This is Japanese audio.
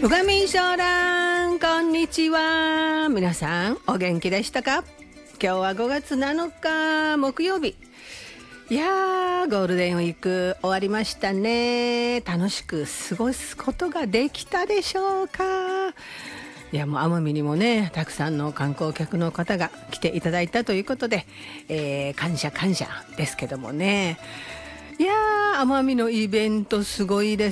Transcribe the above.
うがみんしょうらん、こんにちは。皆さんお元気でしたか？今日は5月7日木曜日。いやー、ゴールデンウィーク終わりましたね。楽しく過ごすことができたでしょうか？いや、もう奄美にもね、たくさんの観光客の方が来ていただいたということで、感謝ですけどもね。いやー、奄美のイベントすごいです